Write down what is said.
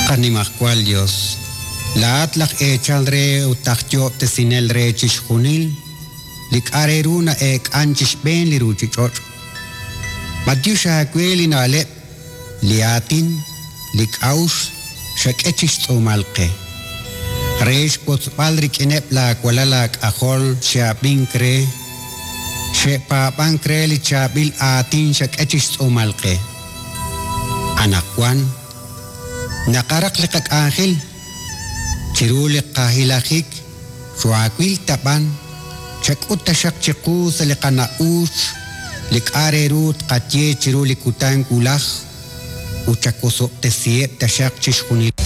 Qanimacual Dios. La atlaq echalre utakyo te sinel re chishunil. Lik areruna ek anchish ben li ruchichor. Madiusha kweli na alep. Liatin lik aus shak echish tsumalke. Reish potspalrik inep la kualalak ahol shabin kre. Shepa pankre li chabil atin shak echish tsumalke. Anakwan. Nakarak likak angel. Chirulik kahilakik. Suakwil tapan. Chakut tasyak chiku sa likanaus. Lik arerut katye chirulik utang kulak. Uchakusok te siep tasyak chishkunil.